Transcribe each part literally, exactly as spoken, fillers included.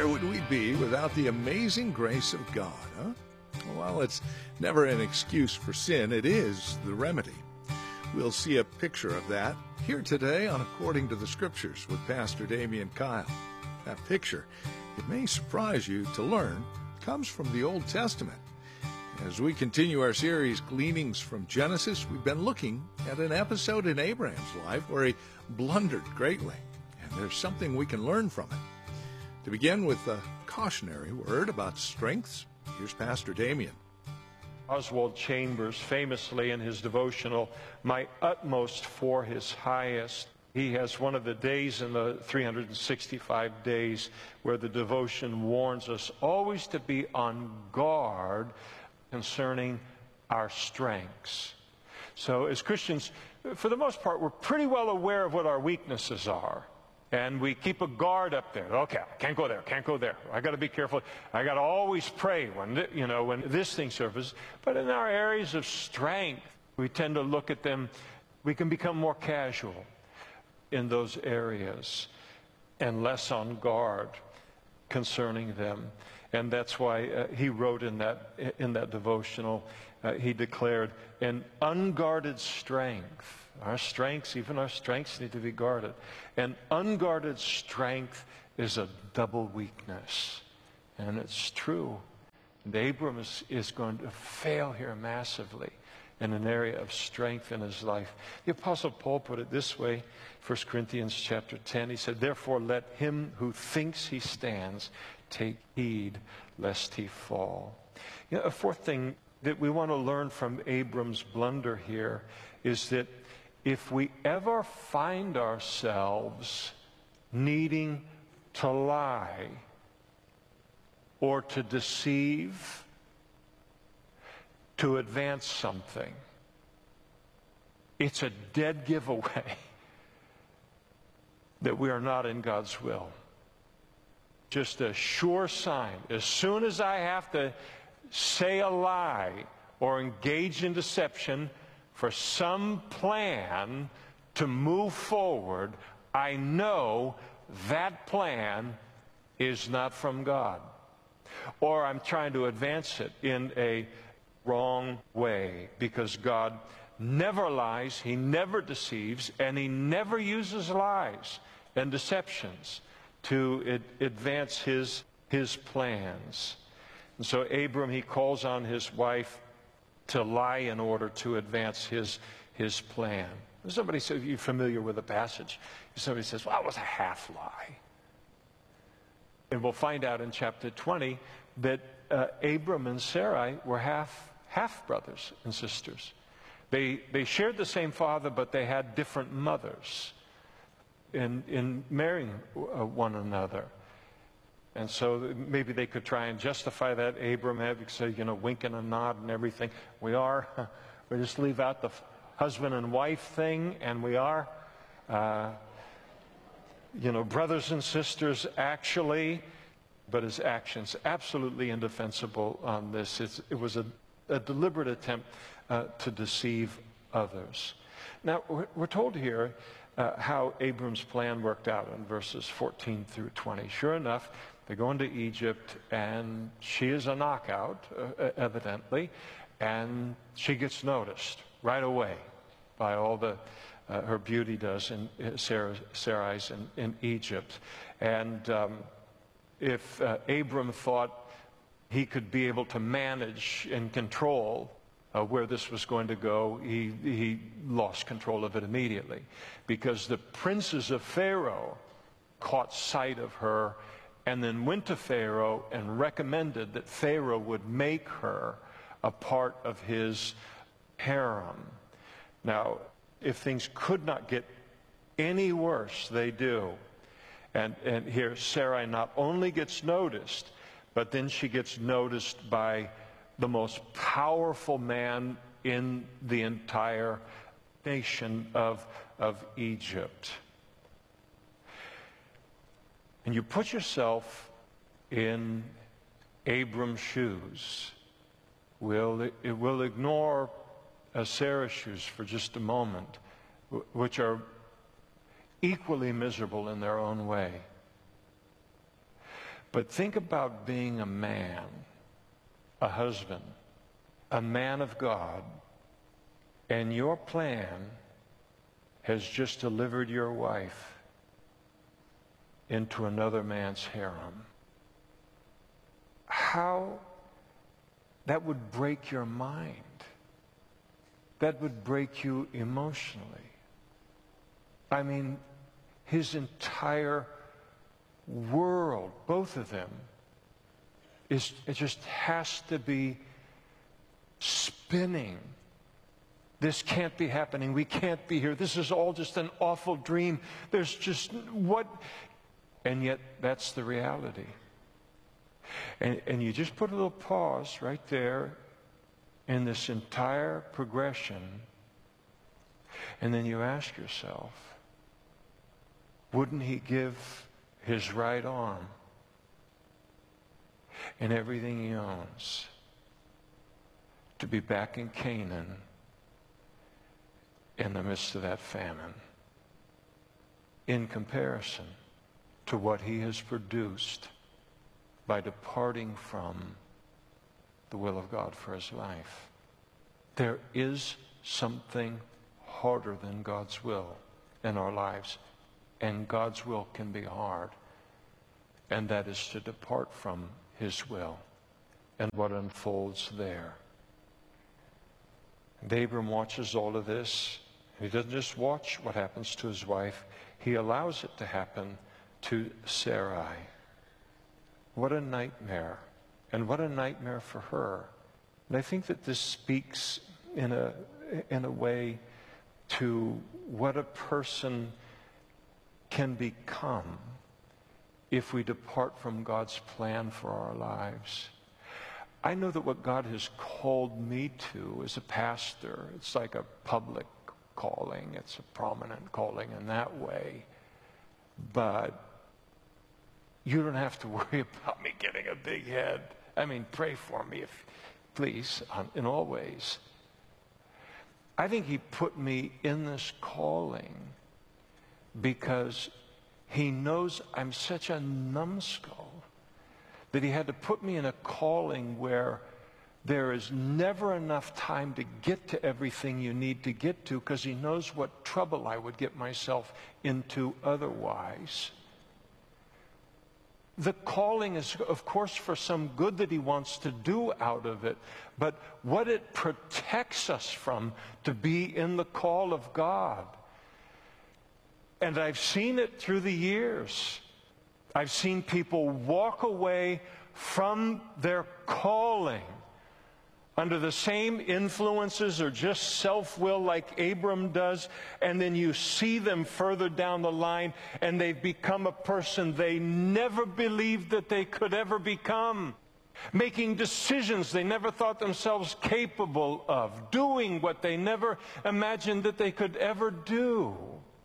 where would we be without the amazing grace of God, huh? While it's never an excuse for sin, it is the remedy. We'll see a picture of that here today on According to the Scriptures with Pastor Damian Kyle. That picture, it may surprise you to learn, comes from the Old Testament. As we continue our series, Gleanings from Genesis, we've been looking at an episode in Abraham's life where he blundered greatly, and there's something we can learn from it. To begin with a cautionary word about strengths, here's Pastor Damian. Oswald Chambers, famously in his devotional, My Utmost for His Highest, he has one of the days in the three hundred sixty-five days where the devotion warns us always to be on guard concerning our strengths. So as Christians, for the most part, we're pretty well aware of what our weaknesses are. And we keep a guard up there. Okay, can't go there, can't go there. I got to be careful. I got to always pray when, you know, when this thing surfaces. But in our areas of strength, we tend to look at them. We can become more casual in those areas and less on guard concerning them. And that's why uh, he wrote in that in that devotional, uh, he declared, an unguarded strength. Our strengths, even our strengths, need to be guarded. An unguarded strength is a double weakness. And it's true. And Abram is, is going to fail here massively in an area of strength in his life. The Apostle Paul put it this way, First Corinthians chapter ten. He said, therefore let him who thinks he stands take heed lest he fall. You know, a fourth thing that we want to learn from Abram's blunder here is that if we ever find ourselves needing to lie or to deceive to advance something, it's a dead giveaway that we are not in God's will. Just a sure sign. As soon as I have to say a lie or engage in deception for some plan to move forward, I know that plan is not from God. Or I'm trying to advance it in a wrong way, because God never lies, He never deceives, and He never uses lies and deceptions to ad- advance His, His plans. And so Abram, he calls on his wife to lie in order to advance his, his plan. Somebody says, you're familiar with the passage. Somebody says, well, it was a half lie. And we'll find out in chapter twenty that uh, Abram and Sarai were half, half brothers and sisters. They, they shared the same father, but they had different mothers in, in marrying uh, one another. And so maybe they could try and justify that. Abram had, say, you know, wink and a nod and everything. We are, we just leave out the husband and wife thing, and we are, uh, you know, brothers and sisters actually, but his actions absolutely indefensible on this. It's, it was a, a deliberate attempt uh, to deceive others. Now, we're, we're told here uh, how Abram's plan worked out in verses fourteen through twenty. Sure enough, they go into Egypt, and she is a knockout, uh, evidently, and she gets noticed right away by all the uh, her beauty does in uh, Sarah, Sarai's in, in Egypt. And um, if uh, Abram thought he could be able to manage and control uh, where this was going to go, he, he lost control of it immediately, because the princes of Pharaoh caught sight of her and then went to Pharaoh and recommended that Pharaoh would make her a part of his harem. Now, if things could not get any worse, they do. And, and here, Sarai not only gets noticed, but then she gets noticed by the most powerful man in the entire nation of, of Egypt. And you put yourself in Abram's shoes. We'll, it will ignore uh, Sarah's shoes for just a moment, which are equally miserable in their own way. But think about being a man, a husband, a man of God, and your plan has just delivered your wife into another man's harem. How that would break your mind. That would break you emotionally. I mean, his entire world, both of them, is it just has to be spinning. This can't be happening. We can't be here. This is all just an awful dream. There's just what? And yet, that's the reality. And, and you just put a little pause right there in this entire progression, and then you ask yourself, wouldn't he give his right arm and everything he owns to be back in Canaan in the midst of that famine, in comparison to what he has produced by departing from the will of God for his life? There is something harder than God's will in our lives, and God's will can be hard, and that is to depart from his will and what unfolds there. And Abram watches all of this. He doesn't just watch what happens to his wife, he allows it to happen to Sarai. What a nightmare, and what a nightmare for her. And I think that this speaks in a in a way to what a person can become if we depart from God's plan for our lives. I know that what God has called me to as a pastor, it's like a public calling. It's a prominent calling in that way. But you don't have to worry about me getting a big head. I mean, pray for me, if please, um, in all ways. I think he put me in this calling because he knows I'm such a numbskull that he had to put me in a calling where there is never enough time to get to everything you need to get to, because he knows what trouble I would get myself into otherwise. The calling is, of course, for some good that he wants to do out of it, but what it protects us from to be in the call of God. And I've seen it through the years. I've seen people walk away from their calling under the same influences or just self-will like Abram does, and then you see them further down the line and they've become a person they never believed that they could ever become, making decisions they never thought themselves capable of, doing what they never imagined that they could ever do.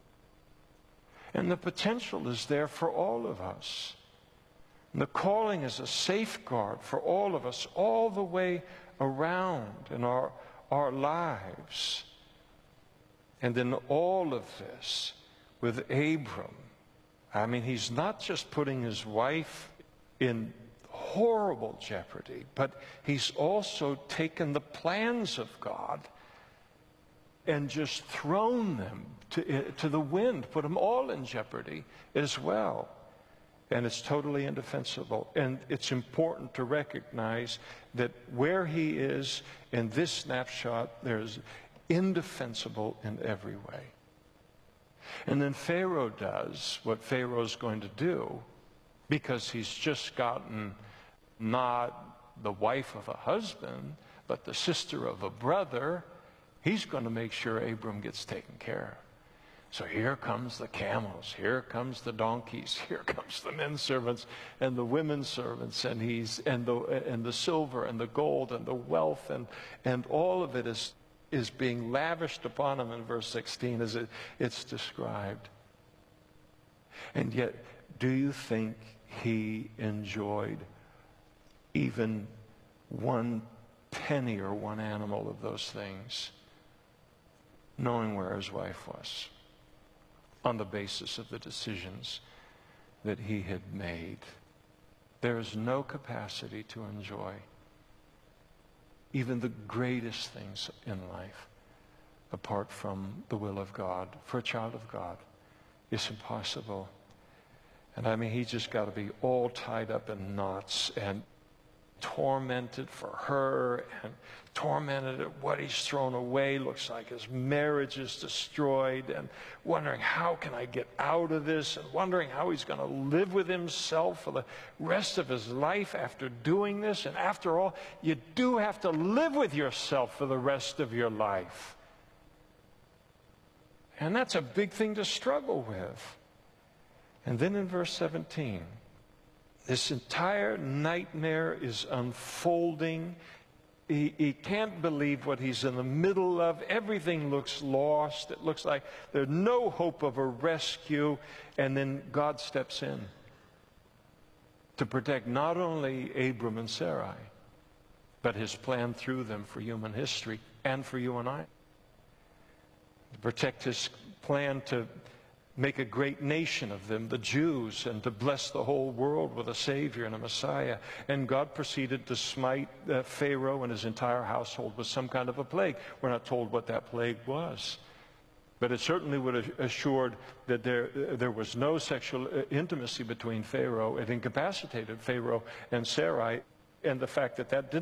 And the potential is there for all of us. And the calling is a safeguard for all of us all the way around in our, our lives. And in all of this, with Abram, I mean, he's not just putting his wife in horrible jeopardy, but he's also taken the plans of God and just thrown them to, to the wind, put them all in jeopardy as well. And it's totally indefensible. And it's important to recognize that where he is in this snapshot, there's indefensible in every way. And then Pharaoh does what Pharaoh's going to do, because he's just gotten not the wife of a husband, but the sister of a brother. He's going to make sure Abram gets taken care of. So here comes the camels, here comes the donkeys, here comes the men servants and the women servants, and he's and the and the silver and the gold and the wealth, and and all of it is is being lavished upon him in verse sixteen as it, it's described. And yet, do you think he enjoyed even one penny or one animal of those things, knowing where his wife was, on the basis of the decisions that he had made? there is no capacity to enjoy even the greatest things in life apart from the will of God. For a child of God, it's impossible. And I mean, he's just got to be all tied up in knots and tormented for her and tormented at what he's thrown away. Looks like his marriage is destroyed, and wondering, how can I get out of this, and wondering how he's going to live with himself for the rest of his life after doing this. And after all, you do have to live with yourself for the rest of your life. And that's a big thing to struggle with. And then in verse seventeen, this entire nightmare is unfolding. He, he can't believe what he's in the middle of. Everything looks lost. It looks like there's no hope of a rescue. And then God steps in to protect not only Abram and Sarai, but his plan through them for human history and for you and I. To protect his plan to make a great nation of them, the Jews, and to bless the whole world with a Savior and a Messiah. And God proceeded to smite uh, Pharaoh and his entire household with some kind of a plague. We're not told what that plague was, but it certainly would have assured that there, uh, there was no sexual uh, intimacy between Pharaoh. It incapacitated Pharaoh and Sarai, and the fact that that didn't